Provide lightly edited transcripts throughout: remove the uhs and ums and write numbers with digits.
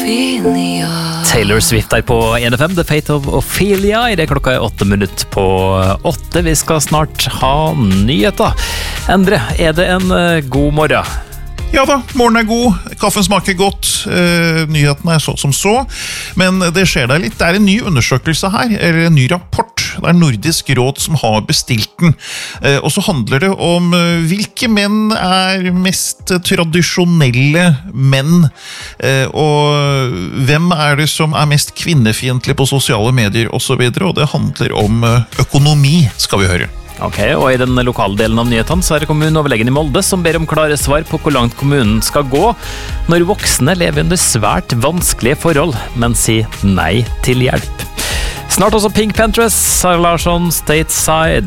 Taylor Swift på 1FM, The Fate of Ophelia. I det klokka 8 minutter på 8. Vi skal snart ha nyheter. Endre, det en god morgen? Ja da, morgenen god, kaffen smaker godt, nyhetene så som så, men det skjer deg litt. Det en ny undersøkelse her, eller en ny rapport. Det Nordisk råd som har bestilt den, og så handler det om hvilke menn mest tradisjonelle menn, og hvem det som mest kvinnefiendtlig på sosiale medier og så videre, og det handler om økonomi, skal vi høre. Ok, og i den lokale delen av nyhetene så det kommuneoverlegen i Molde som ber om klare svar på hvor langt kommunen skal gå når voksne lever under svært vanskelige forhold, men sier nei til hjelp. Snart også Pink Panthers, Sara Larsson, Stateside.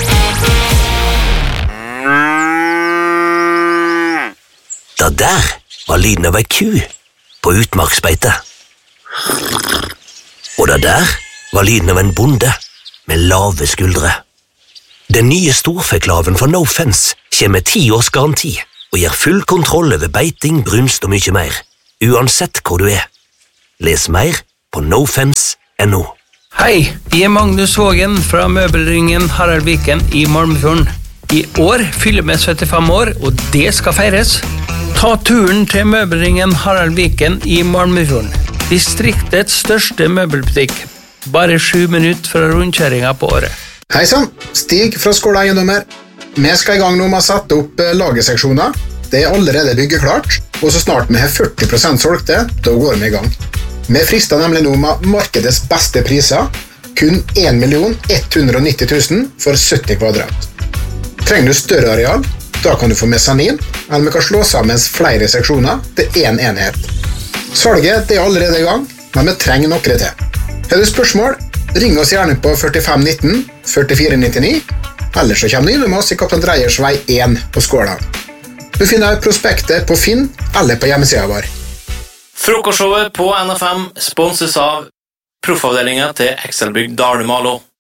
Det der var lyden av ei ku på utmarksbeite. Og det der var lyden av en bonde med lave skuldre. Den nye storfeklaven fra No Fence kommer med 10 års garanti og gir full kontroll over beiting, brunst og mye mer, uansett hvor du Les mer på nofence.no. Hei, jeg Magnus Vågen fra møbelringen Harald Viken i Malmefjorden. I år fyller vi 75 år, og det skal feires. Ta turen til møbelringen Harald Viken i Malmefjorden. Distriktets største møbelbutikk. Bare 7 minutter fra rundkjøringen på året. Hei sann, Stig fra Skåla Eiendommer. Vi skal i gang nå med å sette opp lagerseksjoner. Det allerede byggeklart, og så snart vi har 40% solgte, da går vi i gang. Vi frister nemlig nå med markedets beste priser, kun 1.190 000 for 70 kvadrat. Trenger du større areal, da kan du få mesanin, eller vi kan slå sammen flere seksjoner til en enhet. Salget allerede i gang, men vi trenger noe til. Har du spørsmål? Ring oss gjerne på 4519 4499, eller så kommer du inn med oss i Kaptein Dreyers vei 1 på Skåla. Du finner prospektet på Finn eller på hjemmesiden vår. Frokostshowet på NFM sponses av proffavdelingen til Excelbygg Dalmalo.